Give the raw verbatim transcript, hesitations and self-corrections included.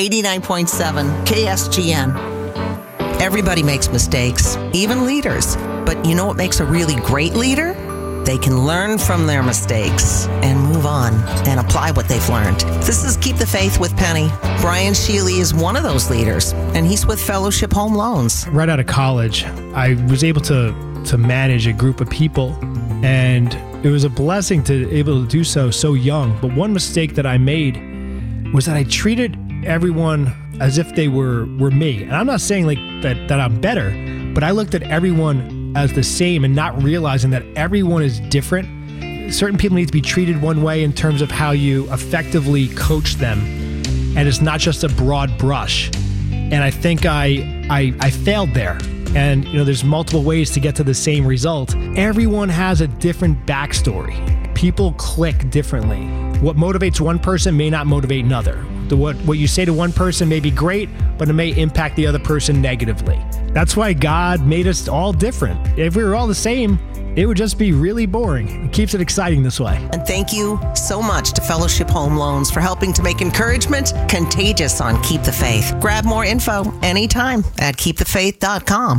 eighty-nine point seven K S G N. Everybody makes mistakes, even leaders. But you know what makes a really great leader? They can learn from their mistakes and move on and apply what they've learned. This is Keep the Faith with Penny. Brian Sheely is one of those leaders, and he's with Fellowship Home Loans. Right out of college, I was able to, to manage a group of people, and it was a blessing to be able to do so so young. But one mistake that I made was that I treated everyone as if they were, were me. And I'm not saying like that, that I'm better, but I looked at everyone as the same and not realizing that everyone is different. Certain people need to be treated one way in terms of how you effectively coach them. And it's not just a broad brush. And I think I, I, I failed there. And, you know, there's multiple ways to get to the same result. Everyone has a different backstory. People click differently. What motivates one person may not motivate another. The, what, what you say to one person may be great, but it may impact the other person negatively. That's why God made us all different. If we were all the same, it would just be really boring. It keeps it exciting this way. And thank you so much to Fellowship Home Loans for helping to make encouragement contagious on Keep the Faith. Grab more info anytime at keep the faith dot com.